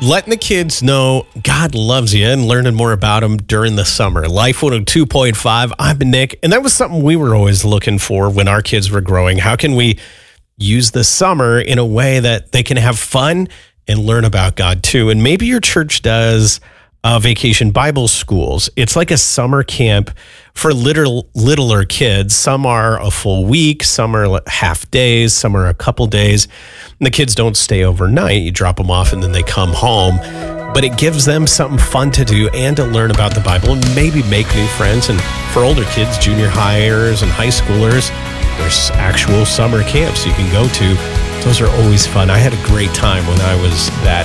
letting the kids know God loves you and learning more about him during the summer. Life 102.5, I'm Nick, and that was something we were always looking for when our kids were growing. How can we use the summer in a way that they can have fun and learn about God too? And maybe your church does vacation Bible schools. It's like a summer camp for littler kids. Some are a full week, some are half days, some are a couple days. And the kids don't stay overnight. You drop them off and then they come home. But it gives them something fun to do and to learn about the Bible and maybe make new friends. And for older kids, junior highers and high schoolers, there's actual summer camps you can go to. Those are always fun. I had a great time when I was that